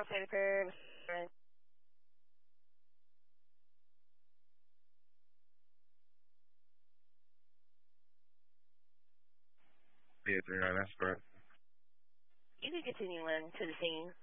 Santa Cruz. Yeah, 39, that's correct. You can continue on to the scene.